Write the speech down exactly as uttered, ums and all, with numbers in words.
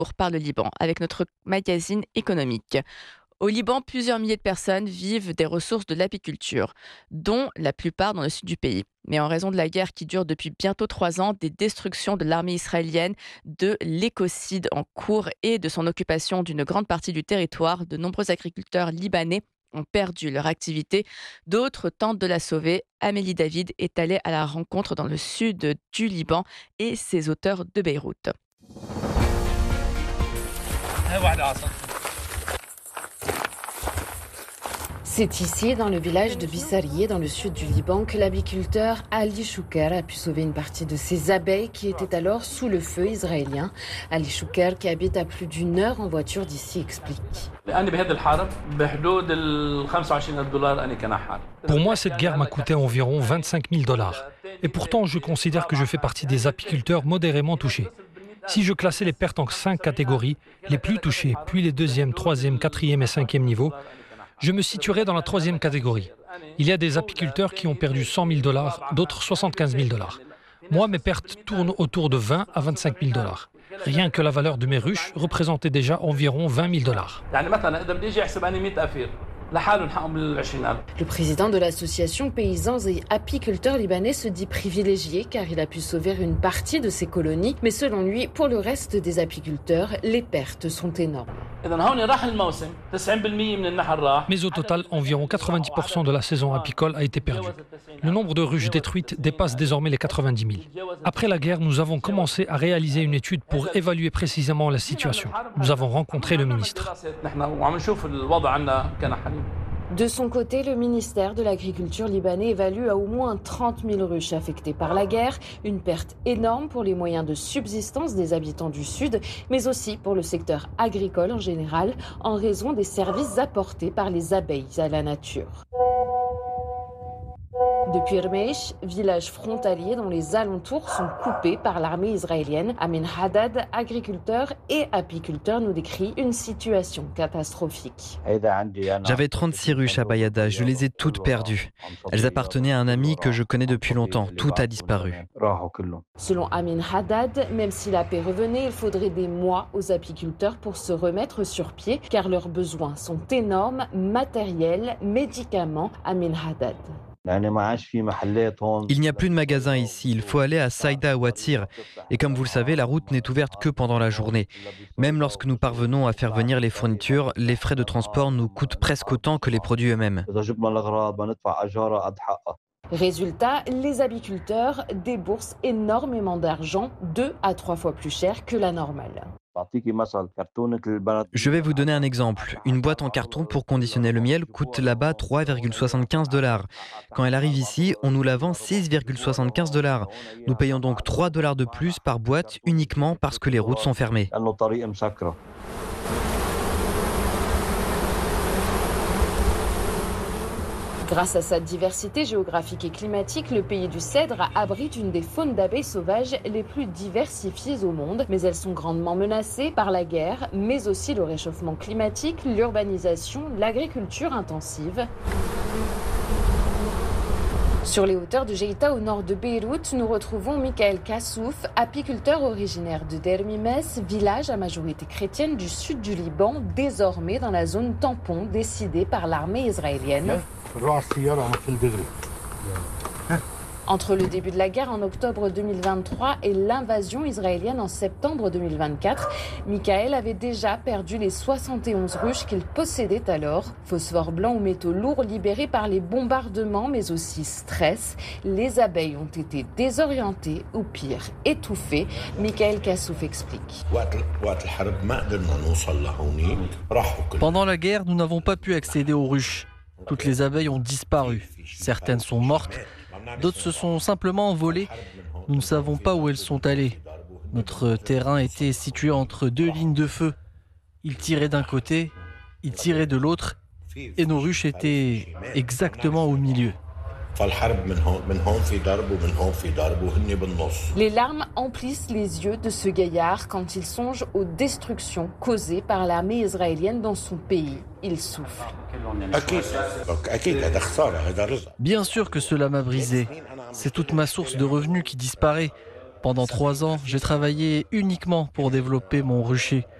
par le Liban avec notre magazine économique. Au Liban, plusieurs milliers de personnes vivent des ressources de l'apiculture, dont la plupart dans le sud du pays. Mais en raison de la guerre qui dure depuis bientôt trois ans, des destructions de l'armée israélienne, de l'écocide en cours et de son occupation d'une grande partie du territoire, de nombreux agriculteurs libanais ont perdu leur activité. D'autres tentent de la sauver. Amélie David est allée à la rencontre dans le sud du Liban et ses auteurs de Beyrouth. C'est ici, dans le village de Bissarié, dans le sud du Liban, que l'apiculteur Ali Chouker a pu sauver une partie de ses abeilles qui étaient alors sous le feu israélien. Ali Chouker, qui habite à plus d'une heure en voiture d'ici, explique. Pour moi, cette guerre m'a coûté environ vingt-cinq mille dollars. Et pourtant, je considère que je fais partie des apiculteurs modérément touchés. Si je classais les pertes en cinq catégories, les plus touchées, puis les deuxième, troisième, quatrième et cinquième niveaux, je me situerai dans la troisième catégorie. Il y a des apiculteurs qui ont perdu cent mille dollars, d'autres soixante-quinze mille dollars. Moi, mes pertes tournent autour de vingt à vingt-cinq mille dollars. Rien que la valeur de mes ruches représentait déjà environ vingt mille dollars. Le président de l'association Paysans et apiculteurs libanais se dit privilégié car il a pu sauver une partie de ses colonies. Mais selon lui, pour le reste des apiculteurs, les pertes sont énormes. Mais au total, environ quatre-vingt-dix pour cent de la saison apicole a été perdue. Le nombre de ruches détruites dépasse désormais les quatre-vingt-dix mille. Après la guerre, nous avons commencé à réaliser une étude pour évaluer précisément la situation. Nous avons rencontré le ministre. De son côté, le ministère de l'Agriculture libanais évalue à au moins trente mille ruches affectées par la guerre, une perte énorme pour les moyens de subsistance des habitants du Sud, mais aussi pour le secteur agricole en général, en raison des services apportés par les abeilles à la nature. Depuis Irmeish, village frontalier dont les alentours sont coupés par l'armée israélienne, Amin Haddad, agriculteur et apiculteur, nous décrit une situation catastrophique. J'avais trente-six ruches à Bayada, je les ai toutes perdues. Elles appartenaient à un ami que je connais depuis longtemps, tout a disparu. Selon Amin Haddad, même si la paix revenait, il faudrait des mois aux apiculteurs pour se remettre sur pied, car leurs besoins sont énormes, matériels, médicaments. Amin Haddad. Il n'y a plus de magasin ici, il faut aller à Saïda ou à Tir. Et comme vous le savez, la route n'est ouverte que pendant la journée. Même lorsque nous parvenons à faire venir les fournitures, les frais de transport nous coûtent presque autant que les produits eux-mêmes. Résultat, les apiculteurs déboursent énormément d'argent, deux à trois fois plus cher que la normale. Je vais vous donner un exemple. Une boîte en carton pour conditionner le miel coûte là-bas trois virgule soixante-quinze dollars. Quand elle arrive ici, on nous la vend six virgule soixante-quinze dollars. Nous payons donc trois dollars de plus par boîte uniquement parce que les routes sont fermées. Grâce à sa diversité géographique et climatique, le pays du cèdre abrite une des faunes d'abeilles sauvages les plus diversifiées au monde. Mais elles sont grandement menacées par la guerre, mais aussi le réchauffement climatique, l'urbanisation, l'agriculture intensive. Sur les hauteurs de Jeïta, au nord de Beyrouth, nous retrouvons Michael Kassouf, apiculteur originaire de Dermimes, village à majorité chrétienne du sud du Liban, désormais dans la zone tampon décidée par l'armée israélienne. Entre le début de la guerre en octobre deux mille vingt-trois et l'invasion israélienne en septembre deux mille vingt-quatre, Michael avait déjà perdu les soixante et onze ruches qu'il possédait alors. Phosphore blanc ou métaux lourds libérés par les bombardements, mais aussi stress. Les abeilles ont été désorientées ou pire, étouffées. Michael Kassouf explique. Pendant la guerre, nous n'avons pas pu accéder aux ruches. Toutes les abeilles ont disparu. Certaines sont mortes. D'autres se sont simplement envolées. Nous ne savons pas où elles sont allées. Notre terrain était situé entre deux lignes de feu. Ils tiraient d'un côté, ils tiraient de l'autre, et nos ruches étaient exactement au milieu. Les larmes emplissent les yeux de ce gaillard quand il songe aux destructions causées par l'armée israélienne dans son pays. Il souffle. Bien sûr que cela m'a brisé. C'est toute ma source de revenus qui disparaît. Pendant trois ans, j'ai travaillé uniquement pour développer mon rucher.